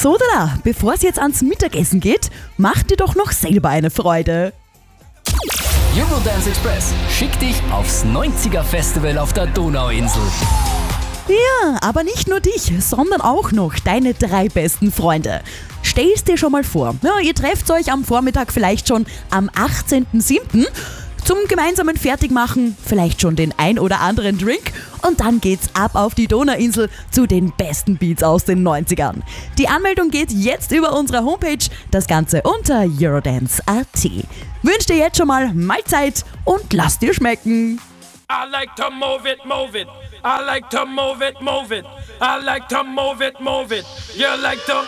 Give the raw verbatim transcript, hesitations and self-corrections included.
So, da, bevor es jetzt ans Mittagessen geht, mach dir doch noch selber eine Freude. Eurodance Express schickt dich aufs neunziger Festival auf der Donauinsel. Ja, aber nicht nur dich, sondern auch noch deine drei besten Freunde. Stell's dir schon mal vor, ja, ihr trefft euch am Vormittag vielleicht schon am achtzehnten siebten zum gemeinsamen Fertigmachen, vielleicht schon den ein oder anderen Drink und dann geht's ab auf die Donauinsel zu den besten Beats aus den neunzigern. Die Anmeldung geht jetzt über unsere Homepage, das Ganze unter eurodance punkt at. Wünsch dir jetzt schon mal Mahlzeit und lass dir schmecken. I like to move it, move it. I like to move it, move it. I like to move it, move it. You like to